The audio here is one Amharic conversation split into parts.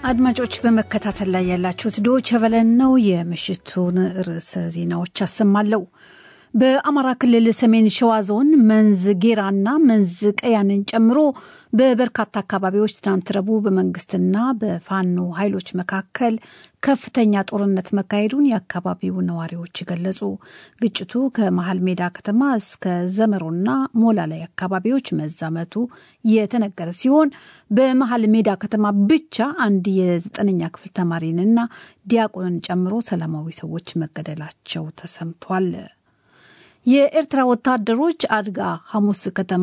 አድማጮች በመከታተል ላይ ያላችሁት ዶይቼ ቬለ ነው። የምሽቱን ርዕሰ ዜናዎች አሰማለሁ። በአማራ ክልል ሰሜን ሸዋ ዞን መንዝ ጌራና መንዝ ቀያንን ጨምሮ በበርካታ አካባቢዎች ትናንት ረቡዕ በመንግስትና በፋኖ ኃይሎች መካከል ከፍተኛ ጦርነት መካሄዱን የአካባቢው ነዋሪዎች ገለጹ። ግጭቱ ከመሃል ሜዳ ከተማ እስከ ዘመሮና ሞላላይ አካባቢዎች መዛመቱ የተነገረ ሲሆን በመሃል ሜዳ ከተማ ብቻ አንድ የ9ኛ ክፍል ተማሪንና ዲያቆንን ጨምሮ ሰላማዊ ሰዎች መገደላቸው ተሰምቷል። የኤርትራ ወታደሮች አድጋ ሐሙስ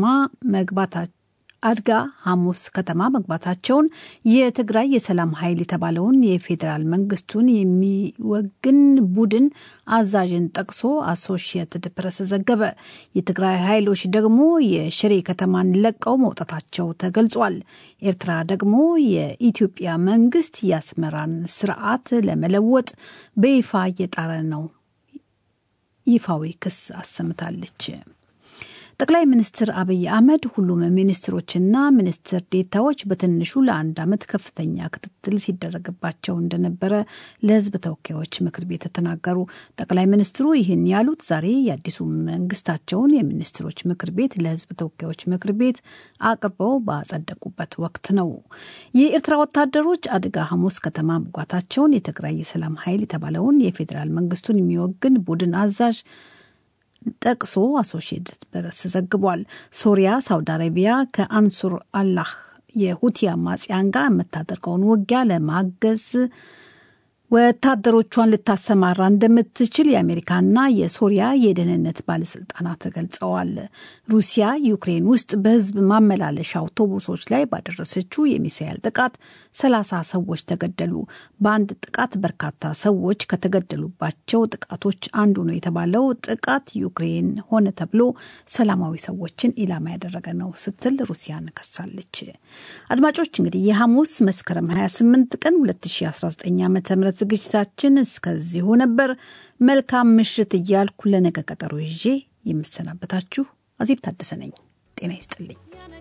ከተማ መግባታቸውን የትግራይ የሰላም ኃይል የተባለውን የፌዴራል መንግስቱን የሚወግን ቡድን አዛዥን ጠቅሶ አሶሺየትድ ፕሬስ ዘገበ። የትግራይ ኃይሎች ደግሞ የሽሬ ከተማን ለቀው መውጣታቸው ተገልጿል። ኤርትራ ደግሞ የኢትዮጵያ መንግስት የአስመራን ስርዓት ለመለወጥ በይፋ እየጣረ ነው ይፋዊ ክስ አሰምታለች። ጠቅላይ ሚኒስትር አብይ አህመድ ሁሉም ሚኒስትሮችና ሚኒስትር ዴታዎች በትንሹ ለአንድ ዓመት ከፍተኛ ክትትል ሲደረግባቸው እንደነበረ ለሕዝብ ተወካዮች ምክር ቤት ተናገሩ። ጠቅላይ ሚኒስትሩ ይህን ያሉት ዛሬ የአዲሱ መንግስታቸውን የሚኒስትሮች ምክር ቤት ለሕዝብ ተወካዮች ምክር ቤት አቅርበው ባጸደቁበት ወቅት ነው። የኤርትራ ወታደሮች አድጋ ሐሙስ ከተማ መግባታቸውን የትግራይ የሰላም ኃይል የተባለውን የፌዴራል መንግስቱን የሚወግን ቡድን አዛዥ ጠቅሶ አሶሺየትድ ፕሬስ ዘግቧል። ሶሪያ ሳውዲ አረቢያ ከአንሱር አላህ የሁቲ አማጽያን ጋር የምታደርገውን ውጊያ ለማገዝ ወታደሮቿን ልታሰማራ እንደምትችል የአሜሪካና የሶሪያ የደህንነት ባለስልጣናት ገልጸዋል። ሩሲያ ዩክሬን ውስጥ በህዝብ ማመላለሻ አውቶቡሶች ላይ ባደረሰችው የሚሳኤል ጥቃት 30 ሰዎች ተገደሉ። በአንድ ጥቃት በርካታ ሰዎች ከተገደሉባቸው ጥቃቶች አንዱ ነው የተባለው ጥቃት ዩክሬን ሆነ ተብሎ ሰላማዊ ሰዎችን ኢላማ ያደረገ ነው ስትል ሩሲያን ከሳለች። አድማጮች እንግዲህ የሐሙስ መስከረም 28 ቀን 2019 ዓ.ም ዝግጅታችን እስከዚሁ ነበር። መልካም ምሽት እያልኩ ለነገ ቀጠሮ ይዤ የምሰናበታችሁ አዚብ ታደሰ ነኝ። ጤና ይስጥልኝ።